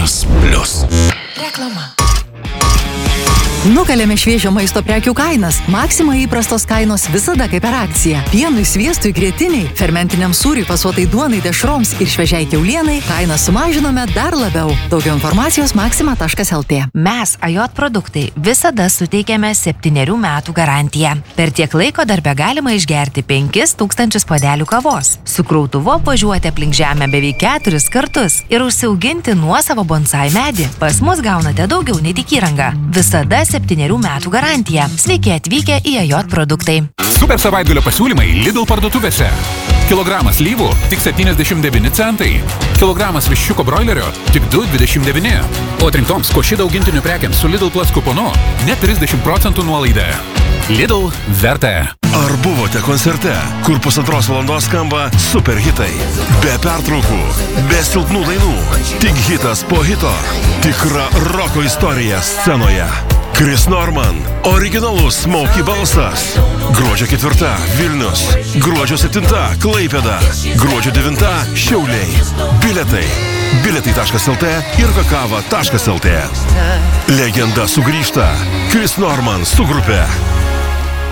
Erasmus Plus. Reklama. Nukalėme šviežio maisto prekių kainas. Maxima įprastos kainos visada kaip per akciją. Pienui, sviestui, grėtiniai, fermentiniam sūriui, fasuotai duonai, dešroms ir šviežiai kiaulienai kainą sumažinome dar labiau. Daugiau informacijos maxima.lt. Mes, AJOT produktai, visada suteikiame 7 metų garantiją. Per tiek laiko darbe galima išgerti 5000 puodelių kavos, su krautuvu važiuoti aplink žemę beveik 4 kartus ir užsiauginti nuosavo bonsai medį. Pas mus gaunate daugiau nei tik įrangą. Visada 7 metų garantija. Sveiki atvykę į AJOT produktai. Super savaitgalio pasiūlymai Lidl parduotuvėse. Kilogramas lyvų tik 79 centai. Kilogramas viščiuko broilerio tik 2,29. O atrinktoms košida augintinių prekiams su Lidl Plus kuponu net 30% nuolaida. Lidl verta. Ar buvote koncerte, kur 1,5 valandos skamba super hitai? Be pertraukų, be silpnų dainų. Tik hitas po hito. Tikra roko istorija scenoje. Chris Norman, originalus Smokey balsas. Gruodžio 4 Vilnius, gruodžio 7 Klaipėda, gruodžio 9 Šiauliai. Biletai. Biletai.lt ir kakava.lt. Legenda sugrįžta. Chris Norman su grupe.